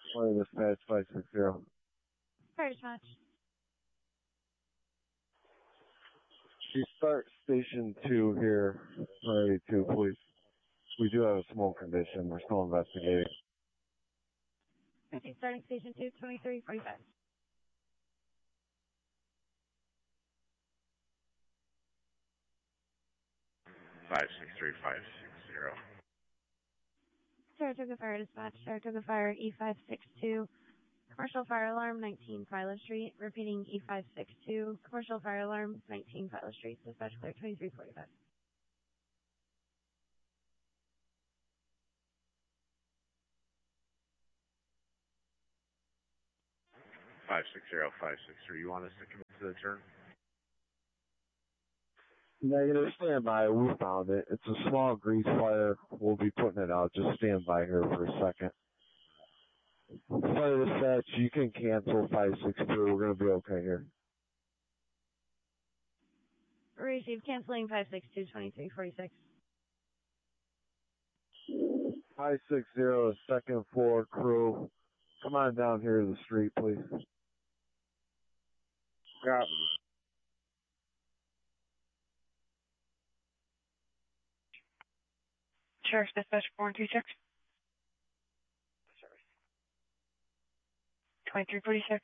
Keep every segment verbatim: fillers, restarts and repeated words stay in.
Fire dispatch five six zero. Fire dispatch. You start station two here, priority two, please. We do have a smoke condition. We're still investigating. Okay, starting station two, twenty-three forty-five. Five six three five six zero. Saratoga Fire Dispatch, Saratoga Fire E five six two. Commercial fire alarm, nineteen Philo Street. Repeating E five six two. Commercial fire alarm, nineteen Philo Street. Dispatch clear, twenty-three forty-five. Five six zero five six three. You want us to commit to the turn? Negative, stand by. We found it. It's a small grease fire. We'll be putting it out. Just stand by here for a second. Fire dispatch, you can cancel five six three. We're going to be okay here. Receive canceling five six two, twenty-three forty-six. five six zero, second floor crew. Come on down here to the street, please. Yeah. Sheriff's Dispatch four one two six. twenty-three forty-six.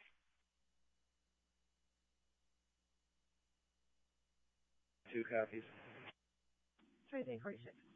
Two copies. twenty-three forty-six.